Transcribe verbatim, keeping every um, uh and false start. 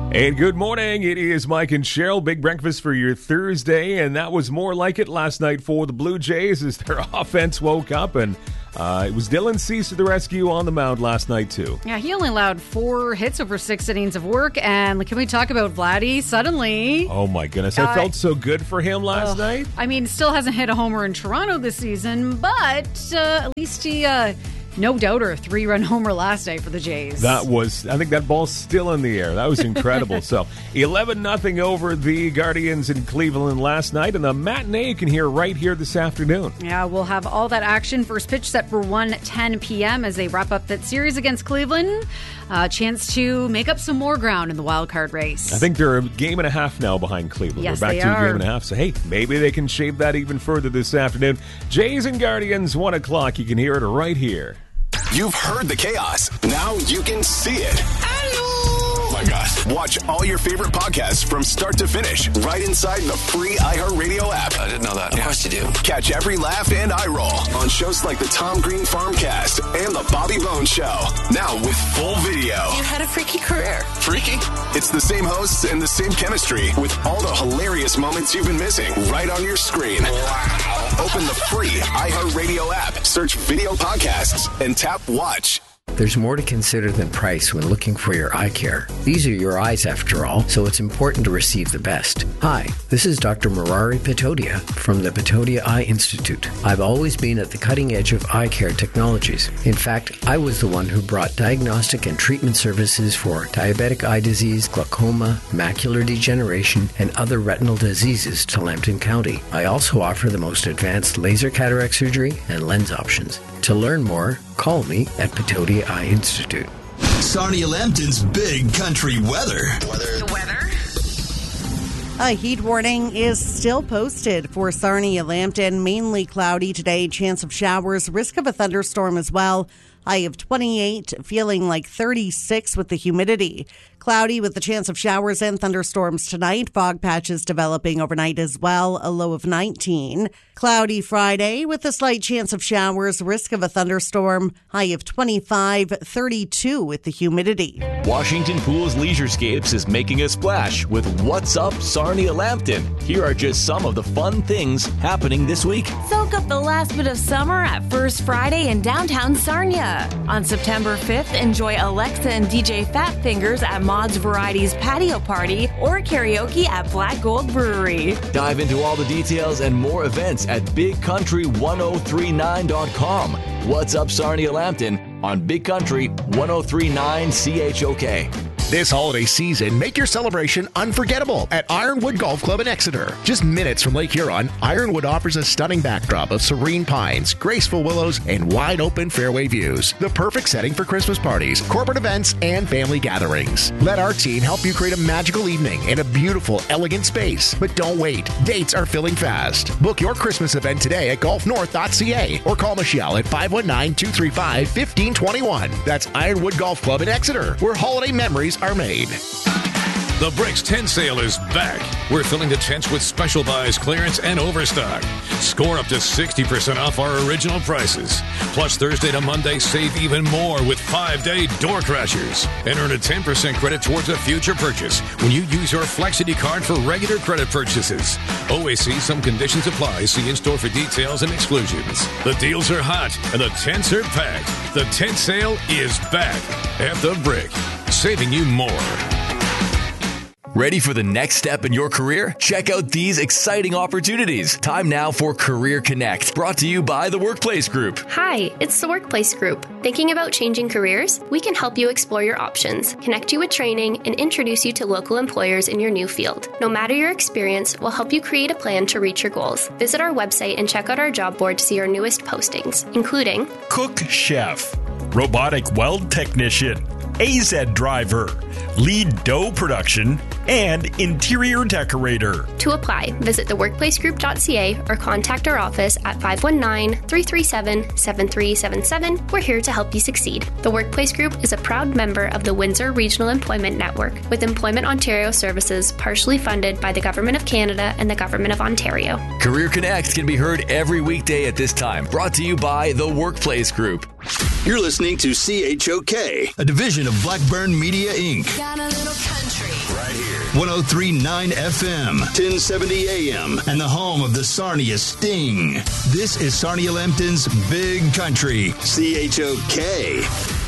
And good morning. It is Mike and Cheryl. Big breakfast for your Thursday, and that was more like it last night for the Blue Jays as their offense woke up, and uh, it was Dylan Cease to the rescue on the mound last night too. Yeah, he only allowed four hits over six innings of work, and can we talk about Vladdy suddenly? Oh my goodness, I uh, felt so good for him last uh, night. I mean, still hasn't hit a homer in Toronto this season, but uh, at least he... Uh, No doubter, three-run homer last night for the Jays. That was, I think that ball's still in the air. That was incredible. So, eleven nothing over the Guardians in Cleveland last night, and the matinee you can hear right here this afternoon. Yeah, we'll have all that action. First pitch set for one ten p.m. as they wrap up that series against Cleveland. A uh, chance to make up some more ground in the wild card race. I think they're a game and a half now behind Cleveland. Yes, We're back they to are. a game and a half. So, hey, maybe they can shave that even further this afternoon. Jays and Guardians, one o'clock. You can hear it right here. You've heard the chaos. Now you can see it. Oh my gosh. Watch all your favorite podcasts from start to finish right inside the free iHeartRadio app. I didn't know that. Of yeah. course you do. Catch every laugh and eye roll on shows like the Tom Green Farmcast and the Bobby Bones Show. Now with full video. You had a freaky career. Freaky? It's the same hosts and the same chemistry with all the hilarious moments you've been missing right on your screen. Wow. Open the free iHeartRadio app, search video podcasts, and tap watch. There's more to consider than price when looking for your eye care. These are your eyes, after all, so it's important to receive the best. Hi, this is Doctor Murari Patodia from the Patodia Eye Institute. I've always been at the cutting edge of eye care technologies. In fact, I was the one who brought diagnostic and treatment services for diabetic eye disease, glaucoma, macular degeneration, and other retinal diseases to Lambton County. I also offer the most advanced laser cataract surgery and lens options. To learn more, call me at Patodia Eye Institute. Sarnia Lambton's big country weather. Weather. The weather. A heat warning is still posted for Sarnia Lambton. Mainly cloudy today. Chance of showers. Risk of a thunderstorm as well. High of twenty-eight, feeling like thirty-six with the humidity. Cloudy with the chance of showers and thunderstorms tonight. Fog patches developing overnight as well. A low of nineteen. Cloudy Friday with a slight chance of showers. Risk of a thunderstorm. High of twenty-five, thirty-two with the humidity. Washington Pools Leisurescapes is making a splash with What's Up Sarnia Lambton. Here are just some of the fun things happening this week. Soak up the last bit of summer at First Friday in downtown Sarnia. On September fifth, enjoy Alexa and D J Fat Fingers at Maud's Varieties Patio Party or karaoke at Black Gold Brewery. Dive into all the details and more events at big country ten thirty-nine dot com. What's Up Sarnia Lambton on Big Country ten thirty-nine C H O K. This holiday season, make your celebration unforgettable at Ironwood Golf Club in Exeter. Just minutes from Lake Huron, Ironwood offers a stunning backdrop of serene pines, graceful willows, and wide-open fairway views. The perfect setting for Christmas parties, corporate events, and family gatherings. Let our team help you create a magical evening in a beautiful, elegant space. But don't wait. Dates are filling fast. Book your Christmas event today at golf north dot c a or call Michelle at five one nine, two three five, one five two one. That's Ironwood Golf Club in Exeter, where holiday memories are made. The Bricks Tent Sale is back. We're filling the tents with special buys, clearance, and overstock. Score up to sixty percent off our original prices. Plus, Thursday to Monday, save even more with five-day door crashers. And earn a ten percent credit towards a future purchase when you use your Flexity card for regular credit purchases. Always see some conditions apply. See in-store for details and exclusions. The deals are hot and the tents are packed. The tent sale is back at the Brick, saving you more. Ready for the next step in your career? Check out these exciting opportunities. Time now for Career Connect, brought to you by the Workplace Group. Hi, it's the Workplace Group. Thinking about changing careers? We can help you explore your options, connect you with training, and introduce you to local employers in your new field. No matter your experience, we'll help you create a plan to reach your goals. Visit our website and check out our job board to see our newest postings, including Cook Chef, Robotic Weld Technician, A Z Driver, Lead Dough Production, and Interior Decorator. To apply, visit the workplace group dot c a or contact our office at five one nine, three three seven, seven three seven seven. We're here to help you succeed. The Workplace Group is a proud member of the Windsor Regional Employment Network, with Employment Ontario services partially funded by the Government of Canada and the Government of Ontario. Career Connect can be heard every weekday at this time, brought to you by the Workplace Group. You're listening to C H O K, a division of Blackburn Media, Incorporated. Got a little country. Right here. one oh three point nine F M, ten seventy A M, and the home of the Sarnia Sting. This is Sarnia Lambton's Big Country, C H O K.